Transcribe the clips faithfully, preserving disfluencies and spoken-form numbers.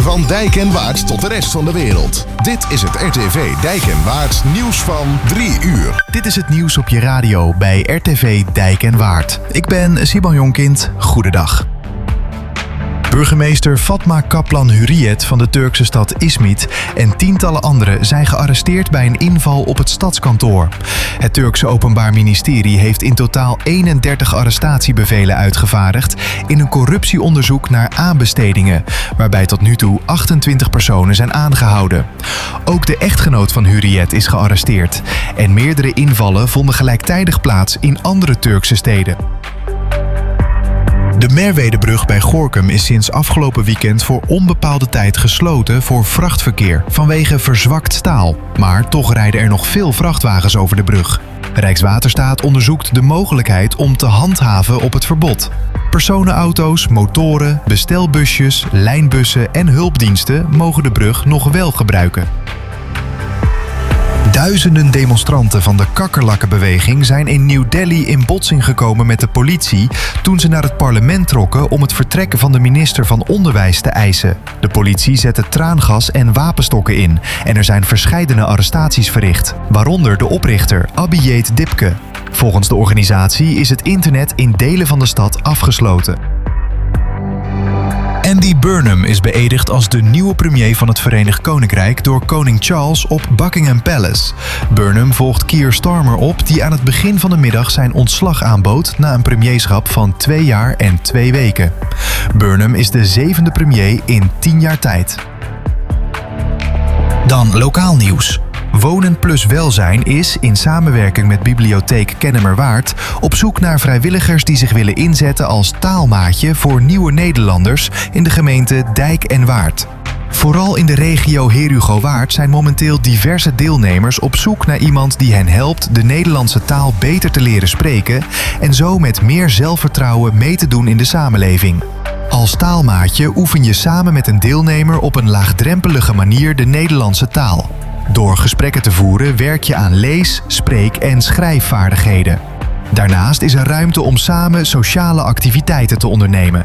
Van Dijk en Waard tot de rest van de wereld. Dit is het R T V Dijk en Waard nieuws van drie uur. Dit is het nieuws op je radio bij R T V Dijk en Waard. Ik ben Simon Jonkind. Goedendag. Burgemeester Fatma Kaplan Hurriyet van de Turkse stad Izmit en tientallen anderen zijn gearresteerd bij een inval op het stadskantoor. Het Turkse Openbaar Ministerie heeft in totaal eenendertig arrestatiebevelen uitgevaardigd in een corruptieonderzoek naar aanbestedingen, waarbij tot nu toe achtentwintig personen zijn aangehouden. Ook de echtgenoot van Hurriyet is gearresteerd en meerdere invallen vonden gelijktijdig plaats in andere Turkse steden. De Merwedebrug bij Gorinchem is sinds afgelopen weekend voor onbepaalde tijd gesloten voor vrachtverkeer vanwege verzwakt staal. Maar toch rijden er nog veel vrachtwagens over de brug. Rijkswaterstaat onderzoekt de mogelijkheid om te handhaven op het verbod. Personenauto's, motoren, bestelbusjes, lijnbussen en hulpdiensten mogen de brug nog wel gebruiken. Duizenden demonstranten van de kakkerlakkenbeweging zijn in New Delhi in botsing gekomen met de politie toen ze naar het parlement trokken om het vertrekken van de minister van Onderwijs te eisen. De politie zette traangas en wapenstokken in en er zijn verscheidene arrestaties verricht, waaronder de oprichter Abhijit Dipke. Volgens de organisatie is het internet in delen van de stad afgesloten. Andy Burnham is beëdigd als de nieuwe premier van het Verenigd Koninkrijk door koning Charles op Buckingham Palace. Burnham volgt Keir Starmer op, die aan het begin van de middag zijn ontslag aanbood na een premierschap van twee jaar en twee weken. Burnham is de zevende premier in tien jaar tijd. Dan lokaal nieuws. Wonen plus Welzijn is, in samenwerking met Bibliotheek Kennemerwaard, op zoek naar vrijwilligers die zich willen inzetten als taalmaatje voor nieuwe Nederlanders in de gemeente Dijk en Waard. Vooral in de regio Herugowaard zijn momenteel diverse deelnemers op zoek naar iemand die hen helpt de Nederlandse taal beter te leren spreken en zo met meer zelfvertrouwen mee te doen in de samenleving. Als taalmaatje oefen je samen met een deelnemer op een laagdrempelige manier de Nederlandse taal. Door gesprekken te voeren werk je aan lees-, spreek- en schrijfvaardigheden. Daarnaast is er ruimte om samen sociale activiteiten te ondernemen.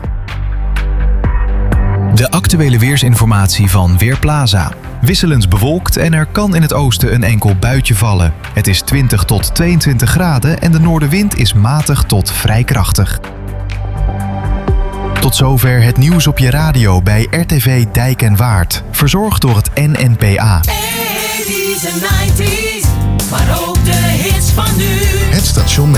De actuele weersinformatie van Weerplaza. Wisselend bewolkt en er kan in het oosten een enkel buitje vallen. Het is twintig tot tweeëntwintig graden en de noordenwind is matig tot vrij krachtig. Tot zover het nieuws op je radio bij R T V Dijk en Waard. Verzorgd door het N N P A. eighties en nineties, maar ook de hits van nu. Het station